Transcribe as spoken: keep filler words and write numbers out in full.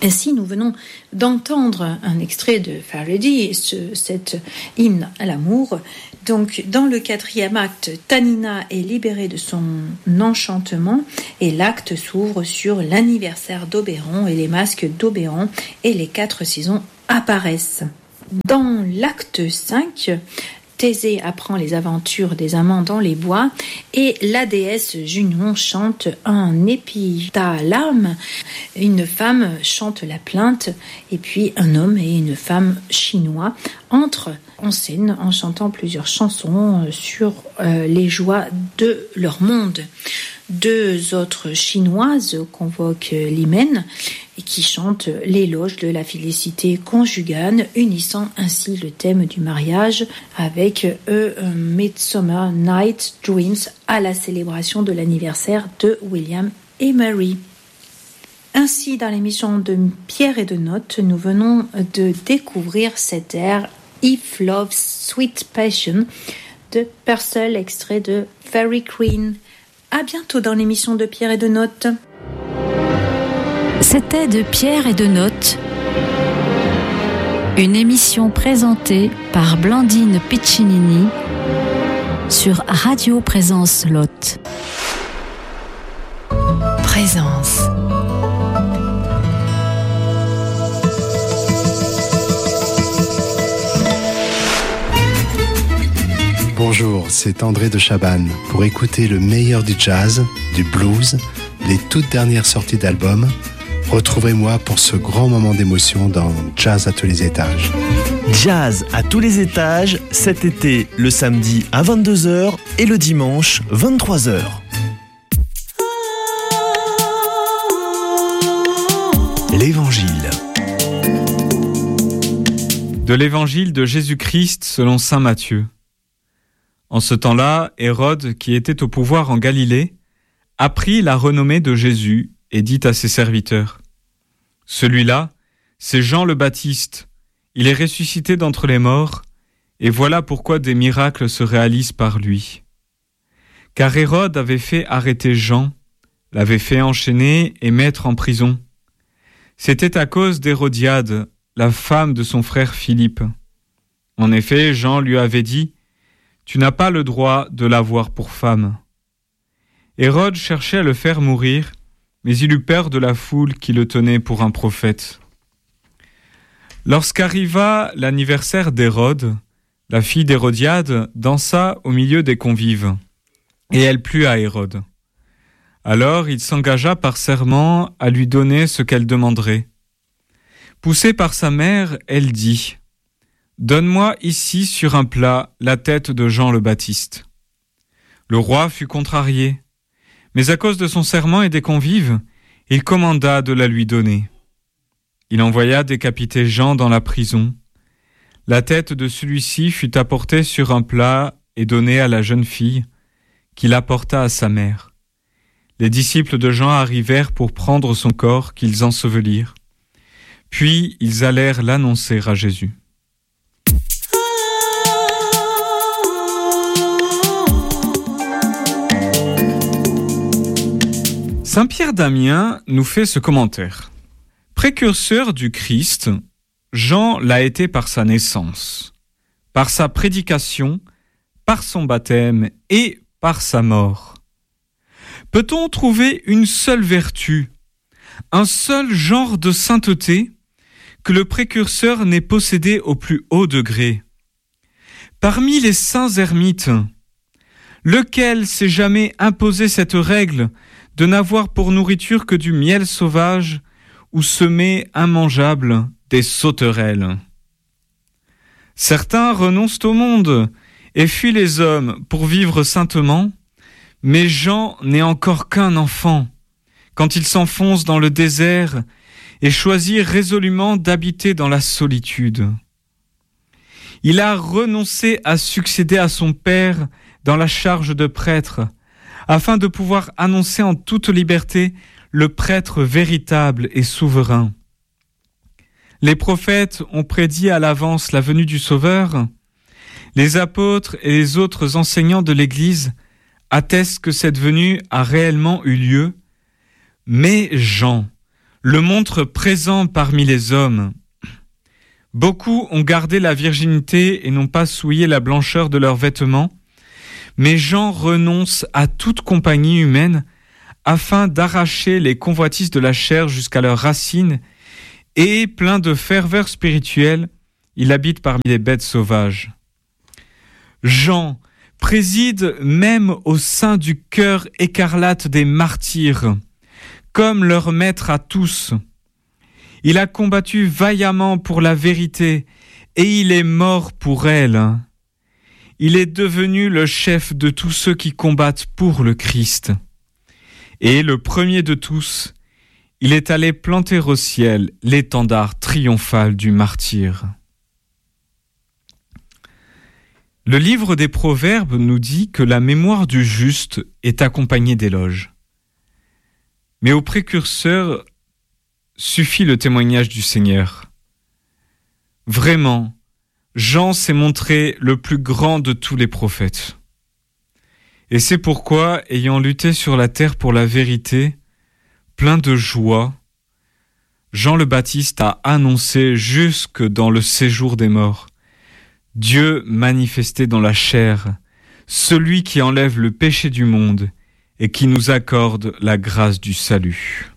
Ainsi, nous venons d'entendre un extrait de Faraday, ce, cet hymne à l'amour. Donc, dans le quatrième acte, Tanina est libérée de son enchantement et l'acte s'ouvre sur l'anniversaire d'Oberon et les masques d'Oberon et les quatre saisons apparaissent. Dans l'acte cinq, Thésée apprend les aventures des amants dans les bois et la déesse Junon chante un épithalame. Une femme chante la plainte et puis un homme et une femme chinois entrent en scène en chantant plusieurs chansons sur euh, les joies de leur monde. Deux autres chinoises convoquent l'hymen et qui chantent l'éloge de la félicité conjugale, unissant ainsi le thème du mariage avec A Midsummer Night's Dreams à la célébration de l'anniversaire de William et Mary. Ainsi, dans l'émission de Pierre et de Notes, nous venons de découvrir cet air If Love's Sweet Passion de Purcell, extrait de Fairy Queen. À bientôt dans l'émission de Pierre et de Notes. C'était de Pierre et de Notes, une émission présentée par Blandine Piccinini sur Radio Présence Lot. Présence. Bonjour, c'est André de Chabannes. Pour écouter le meilleur du jazz, du blues, les toutes dernières sorties d'albums, retrouvez-moi pour ce grand moment d'émotion dans Jazz à tous les étages. Jazz à tous les étages, cet été, le samedi à vingt-deux heures et le dimanche vingt-trois heures. L'Évangile. De l'Évangile de Jésus-Christ selon saint Matthieu. En ce temps-là, Hérode, qui était au pouvoir en Galilée, apprit la renommée de Jésus et dit à ses serviteurs : « Celui-là, c'est Jean le Baptiste. Il est ressuscité d'entre les morts, et voilà pourquoi des miracles se réalisent par lui. » Car Hérode avait fait arrêter Jean, l'avait fait enchaîner et mettre en prison. C'était à cause d'Hérodiade, la femme de son frère Philippe. En effet, Jean lui avait dit : « Tu n'as pas le droit de l'avoir pour femme. » Hérode cherchait à le faire mourir, mais il eut peur de la foule qui le tenait pour un prophète. Lorsqu'arriva l'anniversaire d'Hérode, la fille d'Hérodiade dansa au milieu des convives, et elle plut à Hérode. Alors il s'engagea par serment à lui donner ce qu'elle demanderait. Poussée par sa mère, elle dit : « Donne-moi ici sur un plat la tête de Jean le Baptiste. » Le roi fut contrarié, mais à cause de son serment et des convives, il commanda de la lui donner. Il envoya décapiter Jean dans la prison. La tête de celui-ci fut apportée sur un plat et donnée à la jeune fille, qui l'apporta à sa mère. Les disciples de Jean arrivèrent pour prendre son corps qu'ils ensevelirent. Puis ils allèrent l'annoncer à Jésus. Saint Pierre d'Amiens nous fait ce commentaire. Précurseur du Christ, Jean l'a été par sa naissance, par sa prédication, par son baptême et par sa mort. Peut-on trouver une seule vertu, un seul genre de sainteté que le précurseur n'ait possédé au plus haut degré ? Parmi les saints ermites, lequel s'est jamais imposé cette règle de n'avoir pour nourriture que du miel sauvage ou semer immangeable des sauterelles ? Certains renoncent au monde et fuient les hommes pour vivre saintement, mais Jean n'est encore qu'un enfant quand il s'enfonce dans le désert et choisit résolument d'habiter dans la solitude. Il a renoncé à succéder à son père dans la charge de prêtre, afin de pouvoir annoncer en toute liberté le prêtre véritable et souverain. Les prophètes ont prédit à l'avance la venue du Sauveur. Les apôtres et les autres enseignants de l'Église attestent que cette venue a réellement eu lieu. Mais Jean, le montre présent parmi les hommes. Beaucoup ont gardé la virginité et n'ont pas souillé la blancheur de leurs vêtements, mais Jean renonce à toute compagnie humaine afin d'arracher les convoitises de la chair jusqu'à leurs racines, et, plein de ferveur spirituelle, il habite parmi les bêtes sauvages. Jean préside même au sein du cœur écarlate des martyrs, comme leur maître à tous. Il a combattu vaillamment pour la vérité, et il est mort pour elle. Il est devenu le chef de tous ceux qui combattent pour le Christ. Et le premier de tous, il est allé planter au ciel l'étendard triomphal du martyr. Le livre des Proverbes nous dit que la mémoire du juste est accompagnée d'éloges. Mais au précurseur suffit le témoignage du Seigneur. Vraiment, Jean s'est montré le plus grand de tous les prophètes. Et c'est pourquoi, ayant lutté sur la terre pour la vérité, plein de joie, Jean le Baptiste a annoncé jusque dans le séjour des morts: Dieu manifesté dans la chair, celui qui enlève le péché du monde et qui nous accorde la grâce du salut.